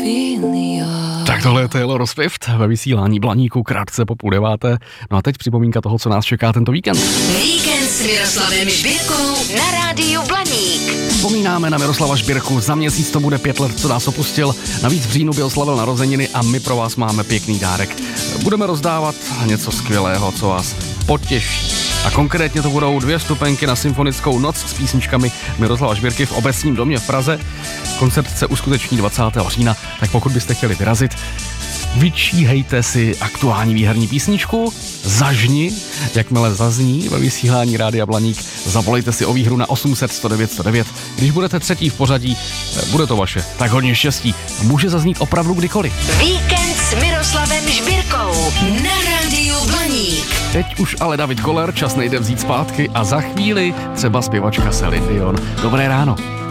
Tak tohle je Taylor Swift ve vysílání Blaníku krátce po 8:30. No a teď připomínka toho, co nás čeká tento víkend. Víkend s Miroslavem Žbírkou na rádiu Blaník. Vzpomínáme na Miroslava Žbírku, za měsíc to bude 5 let, co nás opustil. Navíc v říjnu by oslavil narozeniny a my pro vás máme pěkný dárek. Budeme rozdávat něco skvělého, co vás potěší. A konkrétně to budou 2 vstupenky na symfonickou noc s písničkami Miroslava Žbírky v Obecním domě v Praze. Koncert se uskuteční 20. října, tak pokud byste chtěli vyrazit, vyčíhejte si aktuální výherní písničku, zažni, jakmile zazní ve vysílání Rádia Blaník, zavolejte si o výhru na 800 109 109. Když budete třetí v pořadí, bude to vaše. Tak hodně štěstí. Může zaznít opravdu kdykoliv. Víkend s Miroslavem Žbírkou na rádiu Blaník. Teď už ale David Koller, čas nejde vzít zpátky a za chvíli třeba zpěvačka Celine Dion. Dobré ráno.